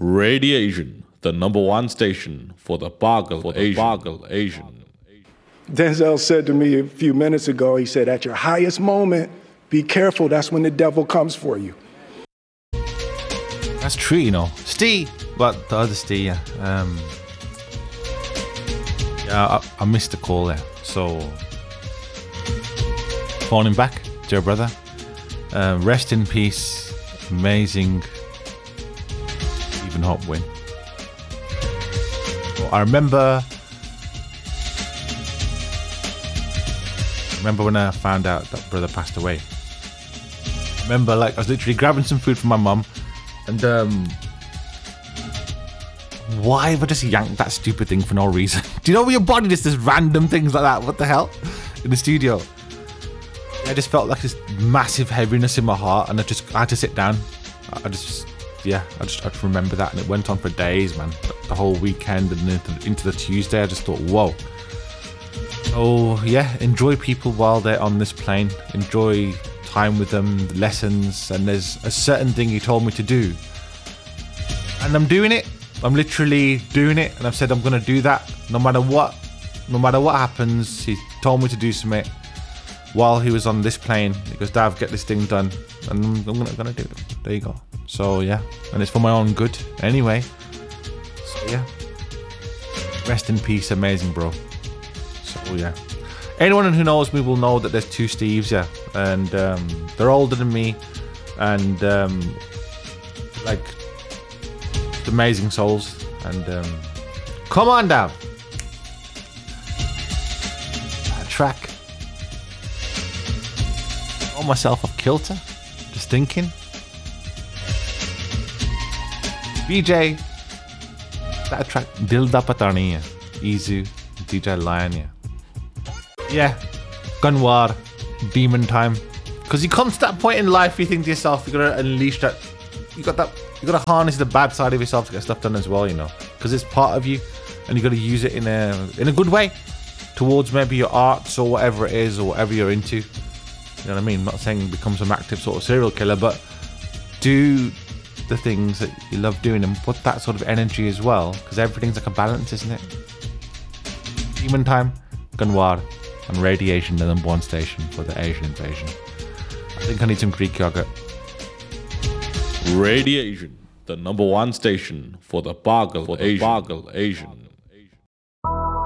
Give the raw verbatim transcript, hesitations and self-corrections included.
Radiation, the number one station for the Boggle for the Asian. Boggle Asian. Denzel said to me a few minutes ago, he said, at your highest moment, be careful, that's when the devil comes for you. That's true, you know. Steve, well, the other Steve, yeah. Um, yeah, I, I missed the call there. So, phoning back, dear brother. Uh, rest in peace. Amazing Stephen Hope win. Well, I remember. Remember when I found out that brother passed away? I remember, like, I was literally grabbing some food from my mum, and um, why have I just yanked that stupid thing for no reason? Do you know, your body just does random things like that? What the hell? In the studio, I just felt like this massive heaviness in my heart, and I just I had to sit down. I just, yeah, I just I just remember that, and it went on for days, man. The whole weekend and into the Tuesday, I just thought, whoa. So yeah, enjoy people while they're on this plane. Enjoy time with them, lessons, and there's a certain thing he told me to do, and I'm doing it. I'm literally doing it, and I've said I'm gonna do that no matter what. No matter what happens, he told me to do something while he was on this plane. He goes, Dav, get this thing done, and I'm gonna, gonna do it. There you go. So yeah, and it's for my own good anyway. So yeah, rest in peace, amazing bro. So yeah, anyone who knows me will know that there's two Steves, yeah, and um, they're older than me, and um, like amazing souls. And um, come on down, that track. Got myself off kilter, just thinking. B J, that track, Dil Da Pata Nahi Hai, Izu, D J Lion, yeah. Yeah, Gunwar, demon time. Because you come to that point in life, you think to yourself, you gotta unleash that. You got that. You gotta harness the bad side of yourself to get stuff done as well, you know. Because it's part of you, and you gotta use it in a in a good way, towards maybe your arts or whatever it is or whatever you're into. You know what I mean? I'm not saying become some active sort of serial killer, but do the things that you love doing and put that sort of energy as well. Because everything's like a balance, isn't it? Demon time, Gunwar. And Radiation, the number one station for the Asian invasion. I think I need some Greek yogurt. Radiation, the number one station for the Boggle for the Asian. Boggle Asian.